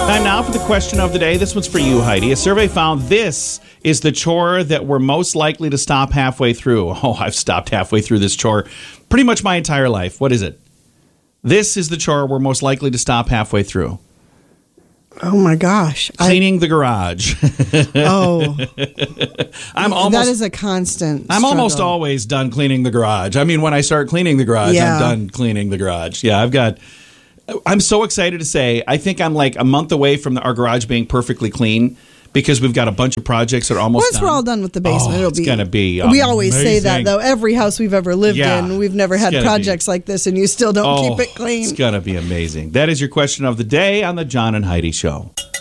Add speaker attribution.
Speaker 1: Time now for the question of the day. This one's for you, Heidi. A survey found this is the chore that we're most likely to stop halfway through. Oh, I've stopped halfway through this chore pretty much my entire life. What is it? This is the chore we're most likely to stop halfway through.
Speaker 2: Oh my gosh.
Speaker 1: Cleaning the garage.
Speaker 2: That is a constant
Speaker 1: I'm
Speaker 2: struggle.
Speaker 1: almost always done cleaning the garage. I mean, when I start cleaning the garage, I'm done cleaning the garage. Yeah, I'm so excited to say, I think I'm like a month away from our garage being perfectly clean because we've got a bunch of projects that are almost
Speaker 2: Once
Speaker 1: done.
Speaker 2: we're all done with the basement,
Speaker 1: it's going to be
Speaker 2: We always say that,
Speaker 1: amazing.
Speaker 2: though. Every house we've ever lived in, we've never had projects like this, and you still don't keep it clean.
Speaker 1: It's going to be amazing. That is your question of the day on the John and Heidi Show.